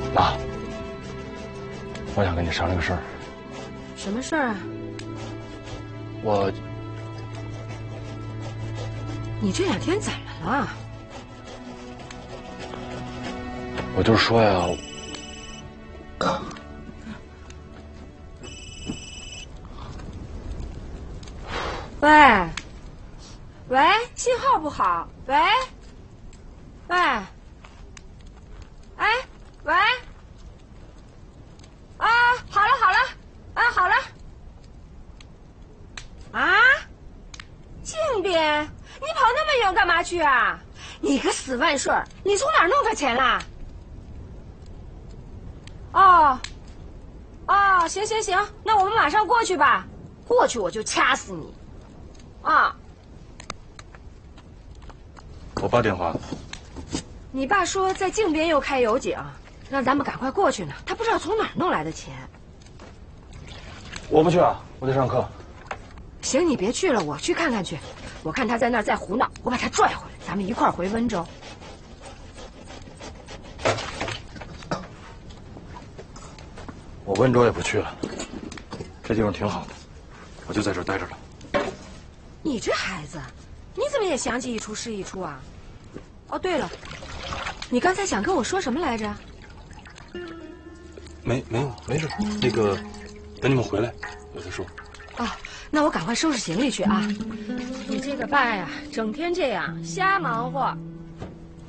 妈，我想跟你商量个事儿。 什么事儿啊？你这2天怎么了？ 我就是说呀， 喂，信号不好。喂，哎，喂，啊，好了，好了，啊，靖边，你跑那么远干嘛去啊？你个死万顺，你从哪儿弄着钱啦？哦，行，那我们马上过去吧。过去我就掐死你！啊！ 我爸电话。 你爸说在靖边又开油井，让咱们赶快过去呢。他不知道从哪儿弄来的钱。 我不去啊，我得上课。 行，你别去了，我去看看去。我看他在那儿再胡闹，我把他拽回来，咱们一块儿回温州。 我温州也不去了，这地方挺好的，我就在这儿待着了。 你这孩子，你怎么也想起一出是一出啊？哦，对了，你刚才想跟我说什么来着？ 没有，没事。那个，等你们回来，我再说。 啊，那我赶快收拾行李去啊！你这个爸呀，整天这样瞎忙活，